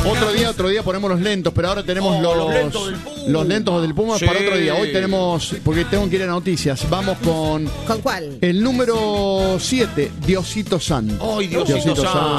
Otro día ponemos los lentos, pero ahora tenemos los lentos del Puma para otro día. Hoy tenemos, porque tengo que ir a noticias, vamos con... ¿Con cuál? El número 7, Diosito Santo. ¡Ay, Diosito Santo!